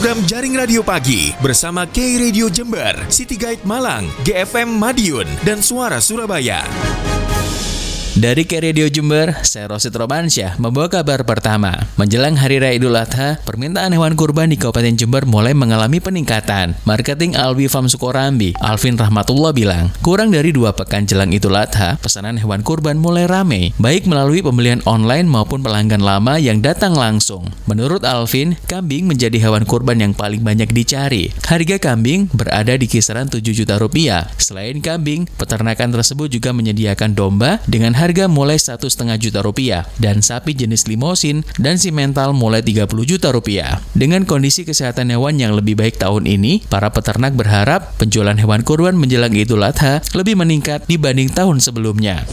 program Jaring Radio Pagi bersama K Radio Jember, City Guide Malang, GFM Madiun, dan Suara Surabaya. Dari K Radio Jember, saya Rosid Romansyah membawa kabar pertama. Menjelang Hari Raya Idul Adha, permintaan hewan kurban di Kabupaten Jember mulai mengalami peningkatan. Marketing Alwi Farm Sukorambi, Alvin Rahmatullah bilang, kurang dari 2 pekan jelang Idul Adha, pesanan hewan kurban mulai ramai, baik melalui pembelian online maupun pelanggan lama yang datang langsung. Menurut Alvin, kambing menjadi hewan kurban yang paling banyak dicari. Harga kambing berada di kisaran 7 juta rupiah. Selain kambing, peternakan tersebut juga menyediakan domba dengan harga mulai 1,5 juta rupiah dan sapi jenis limosin dan simental mulai 30 juta rupiah. Dengan kondisi kesehatan hewan yang lebih baik tahun ini, para peternak berharap penjualan hewan kurban menjelang Idul Adha lebih meningkat dibanding tahun sebelumnya.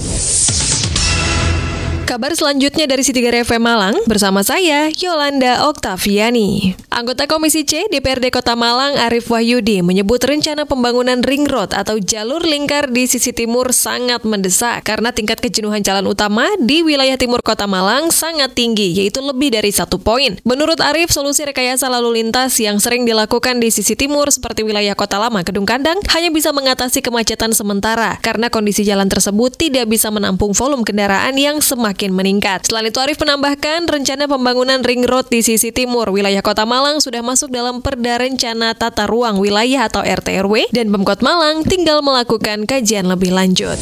Kabar selanjutnya dari City Guide FM Malang bersama saya, Yolanda Oktaviani. Anggota Komisi C DPRD Kota Malang, Arif Wahyudi, menyebut rencana pembangunan ring road atau jalur lingkar di sisi timur sangat mendesak karena tingkat kejenuhan jalan utama di wilayah timur Kota Malang sangat tinggi, yaitu lebih dari 1 poin. Menurut Arif, solusi rekayasa lalu lintas yang sering dilakukan di sisi timur seperti wilayah Kota Lama, Kedung Kandang, hanya bisa mengatasi kemacetan sementara karena kondisi jalan tersebut tidak bisa menampung volume kendaraan yang semakin meningkat. Selain itu, Arif menambahkan rencana pembangunan ring road di sisi timur wilayah Kota Malang sudah masuk dalam Perda Rencana Tata Ruang Wilayah atau RTRW dan Pemkot Malang tinggal melakukan kajian lebih lanjut.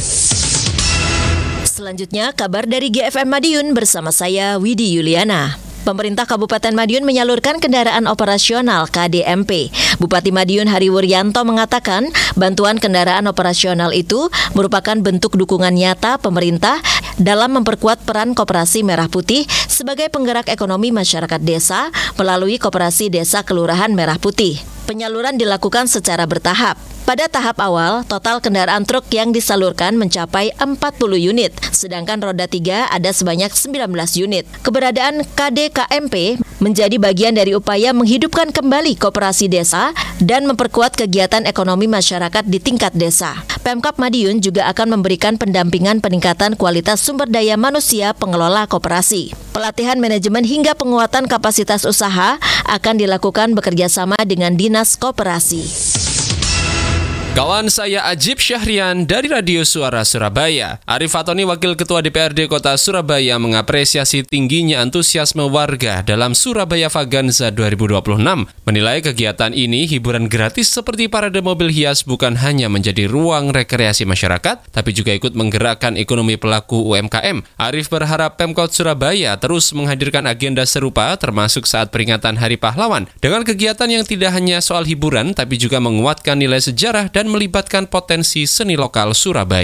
Selanjutnya, kabar dari GFM Madiun bersama saya, Widi Yuliana. Pemerintah Kabupaten Madiun menyalurkan kendaraan operasional KDMP. Bupati Madiun Hari Wuryanto mengatakan bantuan kendaraan operasional itu merupakan bentuk dukungan nyata pemerintah dalam memperkuat peran Koperasi Merah Putih sebagai penggerak ekonomi masyarakat desa melalui Koperasi Desa Kelurahan Merah Putih. Penyaluran dilakukan secara bertahap. Pada tahap awal, total kendaraan truk yang disalurkan mencapai 40 unit, sedangkan roda 3 ada sebanyak 19 unit. Keberadaan KDKMP menjadi bagian dari upaya menghidupkan kembali koperasi desa dan memperkuat kegiatan ekonomi masyarakat di tingkat desa. Pemkab Madiun juga akan memberikan pendampingan peningkatan kualitas sumber daya manusia pengelola koperasi. Pelatihan manajemen hingga penguatan kapasitas usaha akan dilakukan bekerjasama dengan Dinas Koperasi. Kawan saya Ajib Syahrian dari Radio Suara Surabaya. Arif Fatoni, Wakil Ketua DPRD Kota Surabaya, mengapresiasi tingginya antusiasme warga dalam Surabaya Vaganza 2026. Menilai kegiatan ini hiburan gratis seperti parade mobil hias bukan hanya menjadi ruang rekreasi masyarakat, tapi juga ikut menggerakkan ekonomi pelaku UMKM. Arif berharap Pemkot Surabaya terus menghadirkan agenda serupa termasuk saat peringatan Hari Pahlawan dengan kegiatan yang tidak hanya soal hiburan tapi juga menguatkan nilai sejarah dan melibatkan potensi seni lokal Surabaya.